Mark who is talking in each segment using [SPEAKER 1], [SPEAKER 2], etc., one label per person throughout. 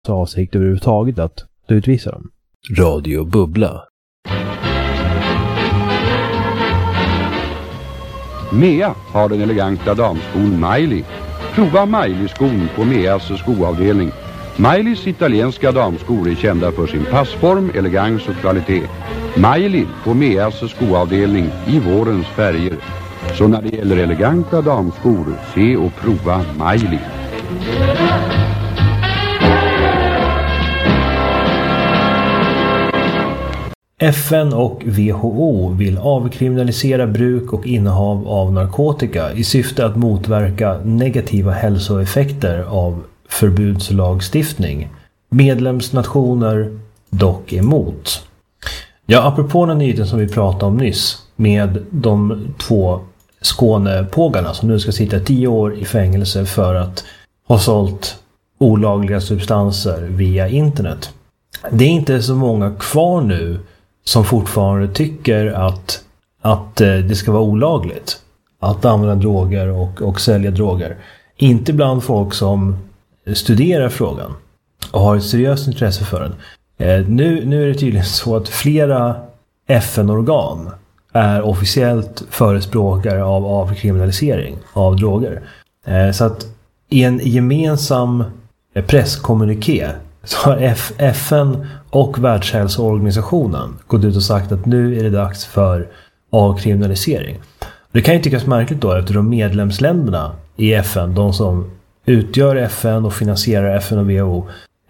[SPEAKER 1] avsikt överhuvudtaget att utvisa dem. Radio Bubbla.
[SPEAKER 2] Mea har den eleganta damskon Miley. Prova Miley-skon på Meas skoavdelning. Mileys italienska damskor är kända för sin passform, elegans och kvalitet. Miley på Meas skoavdelning i vårens färger. Så när det gäller eleganta damskor, se och prova Miley.
[SPEAKER 1] FN och WHO vill avkriminalisera bruk och innehav av narkotika i syfte att motverka negativa hälsoeffekter av förbudslagstiftning. Medlemsnationer dock emot. Ja, apropå den nyheten som vi pratade om nyss med de 2 Skånepågarna som nu ska sitta 10 år i fängelse för att ha sålt olagliga substanser via internet. Det är inte så många kvar nu som fortfarande tycker att det ska vara olagligt att använda droger och sälja droger. Inte bland folk som studerar frågan och har ett seriöst intresse för den. Nu är det tydligen så att flera FN-organ är officiellt förespråkare av avkriminalisering av droger. Så att i en gemensam presskommuniké så har FN och Världshälsoorganisationen gått ut och sagt att nu är det dags för avkriminalisering. Det kan ju tyckas märkligt då eftersom medlemsländerna i FN, de som utgör FN och finansierar FN och WHO,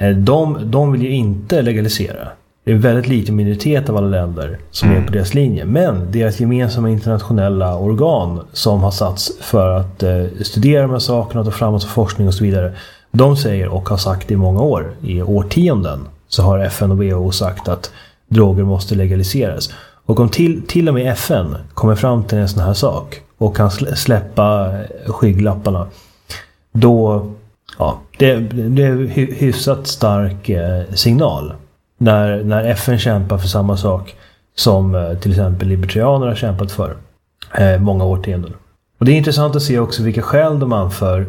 [SPEAKER 1] de vill ju inte legalisera. Det är en väldigt liten minoritet av alla länder som är på deras linje. Men deras gemensamma internationella organ som har satts för att studera de här sakerna, ta framåt forskning och så vidare. De säger och har sagt i många år, i årtionden, så har FN och WHO sagt att droger måste legaliseras. Och om till och med FN kommer fram till en sån här sak och kan släppa skygglapparna, då det är hyfsat stark signal. När FN kämpar för samma sak som till exempel libertarianer har kämpat för många årtionden. Och det är intressant att se också vilka skäl de anför.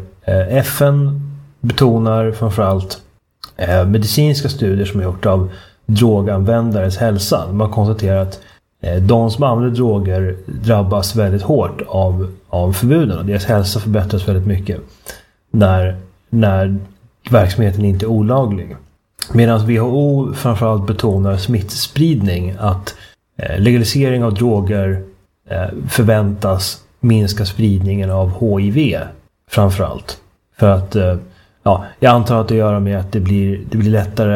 [SPEAKER 1] FN betonar framförallt medicinska studier som är gjort av droganvändares hälsa. Man konstaterar att de som använder droger drabbas väldigt hårt av förbuden och deras hälsa förbättras väldigt mycket när verksamheten inte är olaglig. Medan WHO framförallt betonar smittspridning, att legalisering av droger förväntas minska spridningen av HIV framförallt. För att jag antar att det gör med att det blir lättare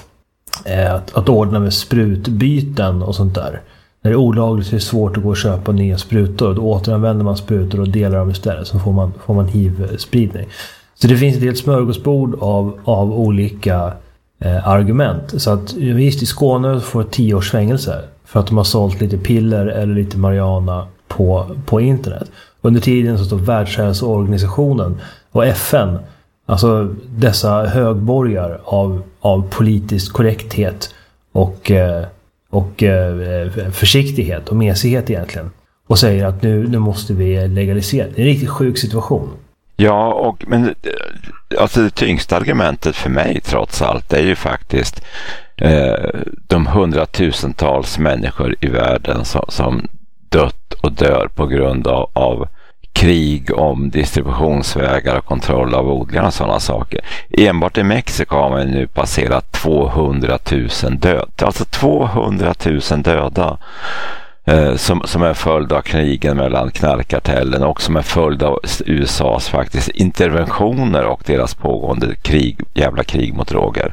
[SPEAKER 1] att ordna med sprutbyten och sånt där. När det är olagligt är det svårt att gå och köpa nya sprutor. Då återanvänder man sprutor och delar dem istället, så får man HIV-spridning. Så det finns ett helt smörgåsbord av olika argument. Så att visst, i Skåne får 10 års fängelse för att de har sålt lite piller eller lite marijuana på internet. Under tiden så står Världshälsoorganisationen och FN, alltså dessa högborgar av politisk korrekthet och försiktighet och mesighet egentligen, och säger att nu måste vi legalisera. Det är en riktigt sjuk situation.
[SPEAKER 3] Ja, men alltså det tyngsta argumentet för mig trots allt är ju faktiskt de hundratusentals människor i världen som dött och dör på grund av krig om distributionsvägar och kontroll av odlingar och sådana saker. Enbart i Mexiko har man nu passerat 200 000 döda. Alltså 200 000 döda som är följd av krigen mellan knarkkartellen och som är följd av USAs faktiskt interventioner och deras pågående jävla krig mot droger.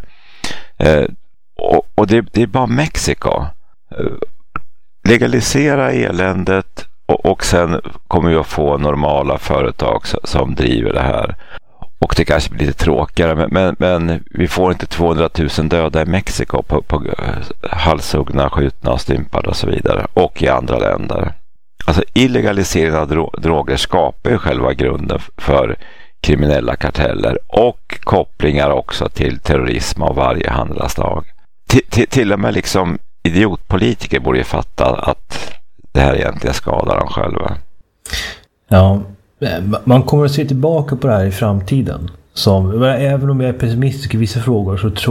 [SPEAKER 3] Och det är bara Mexiko. Legalisera eländet och sen kommer vi att få normala företag som driver det här. Och det kanske blir lite tråkigare, men vi får inte 200 000 döda i Mexiko på halshuggna, skjutna och stympade och så vidare. Och i andra länder. Alltså illegaliseringen av droger skapar ju själva grunden för kriminella karteller och kopplingar också till terrorism av varje handlaslag. Till och med liksom idiotpolitiker borde ju fatta att det här egentligen skadar dem själva.
[SPEAKER 1] Ja, man kommer att se tillbaka på det här i framtiden Även om jag är pessimistisk i vissa frågor så tror